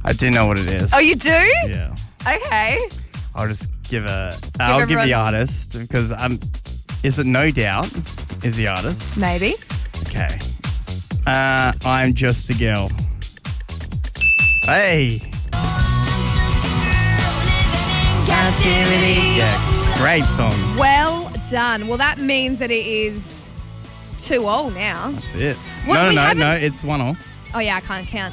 I do know what it is. Oh, you do? Yeah. Okay. I'll just give the artist because is it No Doubt is the artist? Maybe. Okay. I'm Just a Girl. Hey. Yeah, great song. Well done. Well, that means that it is 2-2 now. That's it. What, No, it's 1-1. Oh, yeah, I can't count.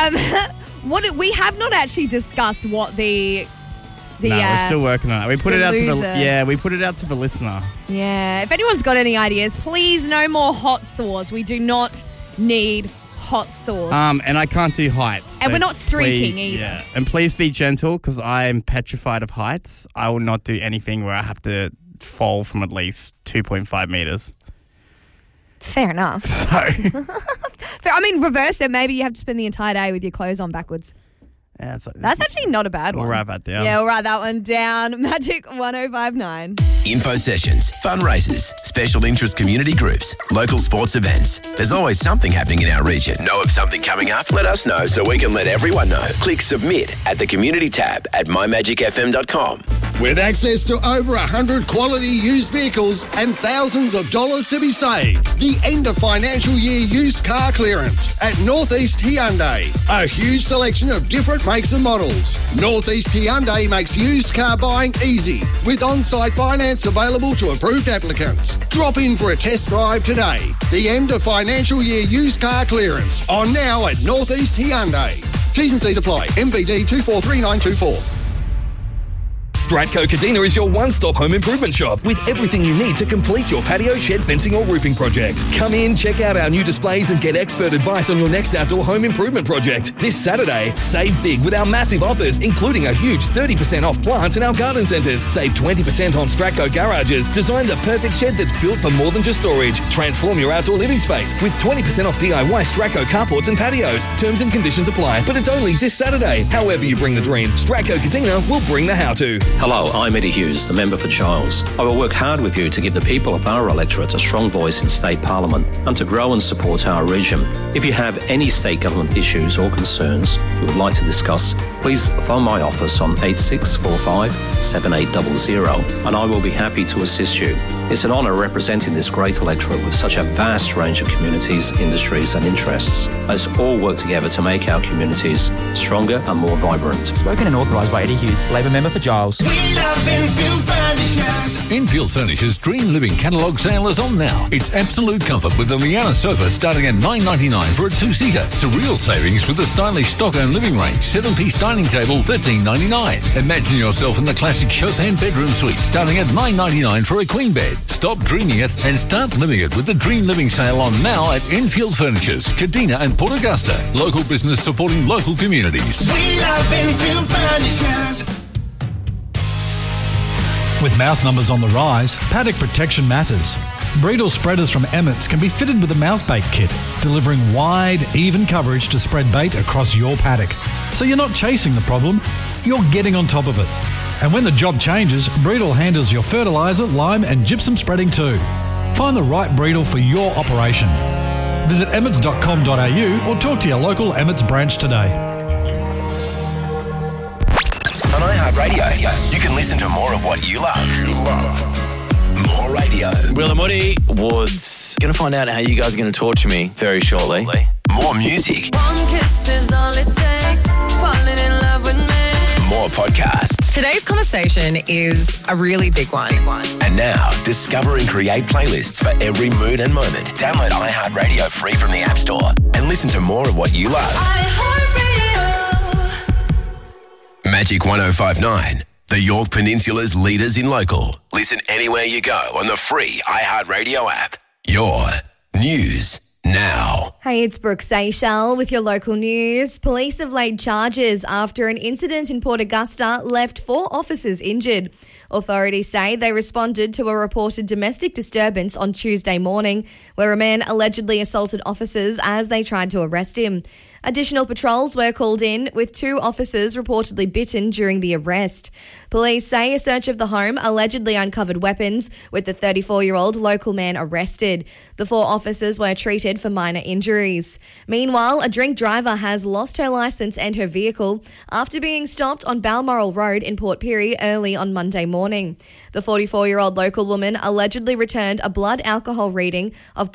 We have not actually discussed what the we're still working on it. We put it out loser. we put it out to the listener. Yeah, if anyone's got any ideas, please no more hot sauce. We do not need hot sauce. And I can't do heights. And so we're not streaking please, either. Yeah. And please be gentle because I am petrified of heights. I will not do anything where I have to fall from at least 2.5 meters. Fair enough. So, I mean, reverse it. Maybe you have to spend the entire day with your clothes on backwards. yeah, That's actually not a bad one. We'll write that down. Yeah, we'll write that one down. Magic 1059. Info sessions, fundraisers, special interest community groups, local sports events. There's always something happening in our region. Know of something coming up? Let us know so we can let everyone know. Click submit at the community tab at mymagicfm.com. With access to over 100 quality used vehicles and thousands of dollars to be saved. The end of financial year used car clearance at Northeast Hyundai. A huge selection of different makes and models. Northeast Hyundai makes used car buying easy with on-site finance available to approved applicants. Drop in for a test drive today. The end of financial year used car clearance on now at Northeast Hyundai. T's and C's apply. MVD 243924. Stratco Kadina is your one-stop home improvement shop with everything you need to complete your patio, shed, fencing or roofing project. Come in, check out our new displays and get expert advice on your next outdoor home improvement project. This Saturday, save big with our massive offers, including a huge 30% off plants in our garden centres. Save 20% on Stratco garages. Design the perfect shed that's built for more than just storage. Transform your outdoor living space with 20% off DIY Stratco carports and patios. Terms and conditions apply, but it's only this Saturday. However you bring the dream, Stratco Kadina will bring the how-to. Hello, I'm Eddie Hughes, the member for Giles. I will work hard with you to give the people of our electorate a strong voice in State Parliament and to grow and support our region. If you have any state government issues or concerns you would like to discuss, please phone my office on 8645 7800 and I will be happy to assist you. It's an honour representing this great electorate with such a vast range of communities, industries and interests. Let's all work together to make our communities stronger and more vibrant. Spoken and authorised by Eddie Hughes, Labor member for Giles. We love Infield Furnishers. Infield Furnishers' Dream Living catalogue sale is on now. It's absolute comfort with the Liana sofa starting at $9.99 for a two-seater. Surreal savings with the stylish Stockholm living range, 7-piece dining table, $13.99. Imagine yourself in the classic Chopin bedroom suite starting at $9.99 for a queen bed. Stop dreaming it and start living it with the Dream Living sale on now at Infield Furnishers, Kadina and Port Augusta. Local business supporting local communities. We love Infield Furnishers. With mouse numbers on the rise, paddock protection matters. Breedle spreaders from Emmett's can be fitted with a mouse bait kit, delivering wide, even coverage to spread bait across your paddock. So you're not chasing the problem, you're getting on top of it. And when the job changes, Breedle handles your fertiliser, lime and gypsum spreading too. Find the right Breedle for your operation. Visit emmets.com.au or talk to your local Emmett's branch today. On iHeartRadio, you can listen to more of what you love. More radio. Will and Woody Woods. Going to find out how you guys are going to torture me very shortly. More music. One kiss is all it takes. Falling in love with me. More podcasts. Today's conversation is a really big one. And now, discover and create playlists for every mood and moment. Download iHeartRadio free from the App Store and listen to more of what you love. iHeartRadio. Magic 1059, the York Peninsula's leaders in local. Listen anywhere you go on the free iHeartRadio app. Your news now. Hey, it's Brooke Seychelles with your local news. Police have laid charges after an incident in Port Augusta left 4 officers injured. Authorities say they responded to a reported domestic disturbance on Tuesday morning where a man allegedly assaulted officers as they tried to arrest him. Additional patrols were called in, with 2 officers reportedly bitten during the arrest. Police say a search of the home allegedly uncovered weapons, with the 34-year-old local man arrested. The 4 officers were treated for minor injuries. Meanwhile, a drink driver has lost her licence and her vehicle after being stopped on Balmoral Road in Port Pirie early on Monday morning. The 44-year-old local woman allegedly returned a blood alcohol reading of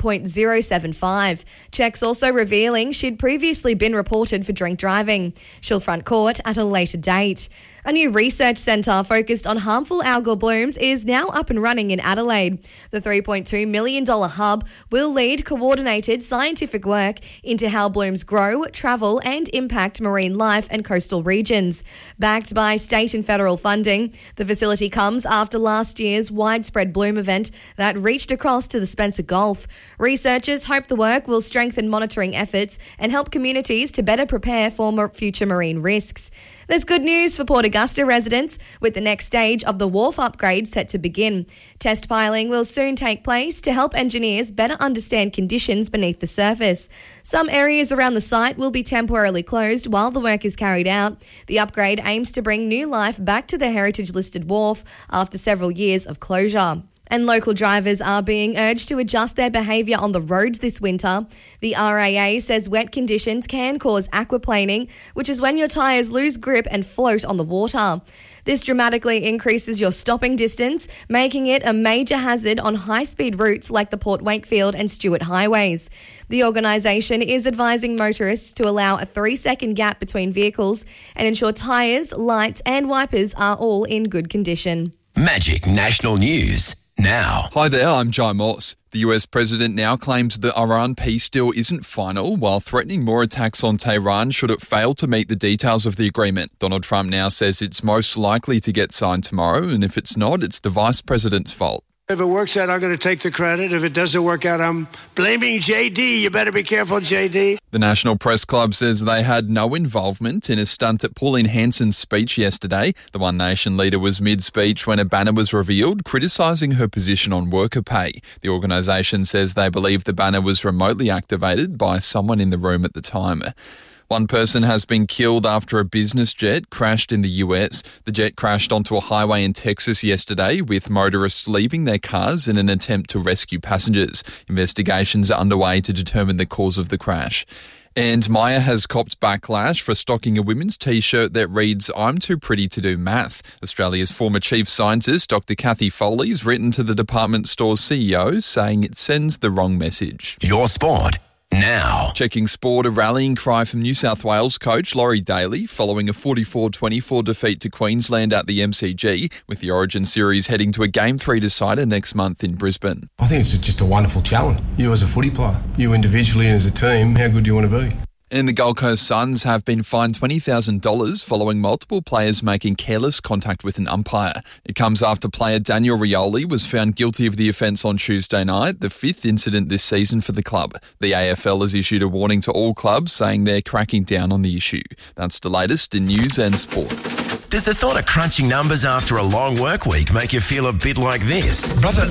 0.075. Checks also revealing she'd previously been reported for drink driving. She'll front court at a later date. A new research centre focused on harmful algal blooms is now up and running in Adelaide. The $3.2 million hub will lead coordinated scientific work into how blooms grow, travel and impact marine life and coastal regions. Backed by state and federal funding, the facility comes after last year's widespread bloom event that reached across to the Spencer Gulf. Researchers hope the work will strengthen monitoring efforts and help communities to better prepare for future marine risks. There's good news for Port Augusta residents, with the next stage of the wharf upgrade set to begin. Test piling will soon take place to help engineers better understand conditions beneath the surface. Some areas around the site will be temporarily closed while the work is carried out. The upgrade aims to bring new life back to the heritage-listed wharf after several years of closure. And local drivers are being urged to adjust their behaviour on the roads this winter. The RAA says wet conditions can cause aquaplaning, which is when your tyres lose grip and float on the water. This dramatically increases your stopping distance, making it a major hazard on high-speed routes like the Port Wakefield and Stewart highways. The organisation is advising motorists to allow a 3-second gap between vehicles and ensure tyres, lights and wipers are all in good condition. Magic National News now. Hi there, I'm Jai Morse. The US president now claims the Iran peace deal isn't final, while threatening more attacks on Tehran should it fail to meet the details of the agreement. Donald Trump now says it's most likely to get signed tomorrow, and if it's not, it's the vice president's fault. If it works out, I'm going to take the credit. If it doesn't work out, I'm blaming JD. You better be careful, JD. The National Press Club says they had no involvement in a stunt at Pauline Hanson's speech yesterday. The One Nation leader was mid-speech when a banner was revealed criticising her position on worker pay. The organisation says they believe the banner was remotely activated by someone in the room at the time. One person has been killed after a business jet crashed in the US. The jet crashed onto a highway in Texas yesterday, with motorists leaving their cars in an attempt to rescue passengers. Investigations are underway to determine the cause of the crash. And Maya has copped backlash for stocking a women's T-shirt that reads, "I'm too pretty to do math." Australia's former chief scientist, Dr. Kathy Foley, has written to the department store's CEO saying it sends the wrong message. Your sport now. Checking sport, a rallying cry from New South Wales coach Laurie Daly following a 44-24 defeat to Queensland at the MCG, with the Origin series heading to a Game 3 decider next month in Brisbane. I think it's just a wonderful challenge. You as a footy player, you individually and as a team, how good do you want to be? And the Gold Coast Suns have been fined $20,000 following multiple players making careless contact with an umpire. It comes after player Daniel Rioli was found guilty of the offence on Tuesday night, the 5th incident this season for the club. The AFL has issued a warning to all clubs saying they're cracking down on the issue. That's the latest in news and sport. Does the thought of crunching numbers after a long work week make you feel a bit like this? Brother,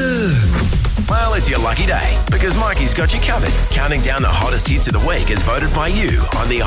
Well, it's your lucky day, because Mikey's got you covered. Counting down the hottest hits of the week as voted by you on the